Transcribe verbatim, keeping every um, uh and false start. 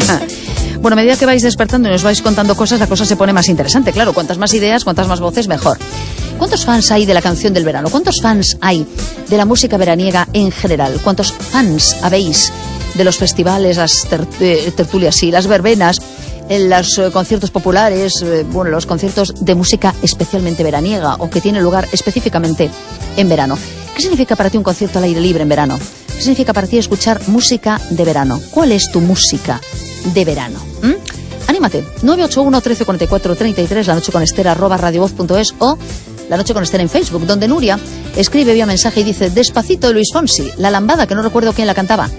Bueno, a medida que vais despertando y nos vais contando cosas, la cosa se pone más interesante. Claro, cuantas más ideas, cuantas más voces, mejor. ¿Cuántos fans hay de la canción del verano? ¿Cuántos fans hay de la música veraniega en general? ¿Cuántos fans habéis de los festivales, las ter eh, tertulias y las verbenas, en los eh, conciertos populares, eh, bueno, los conciertos de música especialmente veraniega o que tienen lugar específicamente en verano? ¿Qué significa para ti un concierto al aire libre en verano? ¿Qué significa para ti escuchar música de verano? ¿Cuál es tu música de verano? ¿Mm? Anímate. nueve ocho uno, trece cuarenta y cuatro, treinta y tres, la noche con Esther, arroba radiovoz punto es o La Noche con Esther en Facebook, donde Nuria escribe vía mensaje y dice: Despacito de Luis Fonsi, La Lambada, que no recuerdo quién la cantaba.